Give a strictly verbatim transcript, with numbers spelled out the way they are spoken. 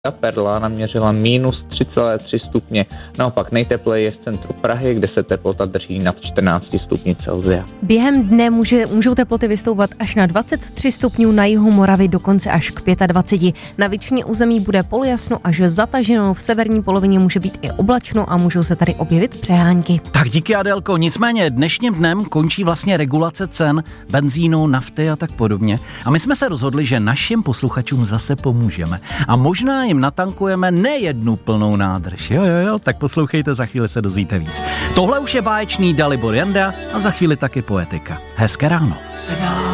Ta Perla naměřila minus tři celé tři stupně. Naopak nejtepleji je v centru Prahy, kde se teplota drží nad čtrnáct stupňů Celsia. Během dne může, můžou teploty vystoupat až na dvacet tři stupňů, na jihu Moravy dokonce až k dvacet pět. Na většině území bude polojasno až zataženo, v severní polovině může být i oblačno a můžou se tady objevit přehánky. Tak díky, Adélko, nicméně dnešním dnem končí vlastně regulace cen benzínu, nafty a tak podobně. A my jsme se rozhodli, že našim posluchačům zase pomůžeme. A možná jim natankujeme nejednu plnou nádrž. Jo, jo, jo, tak poslouchejte, za chvíli se dozvíte víc. Tohle už je báječný Dalibor Janda a za chvíli taky poetika. Hezké ráno.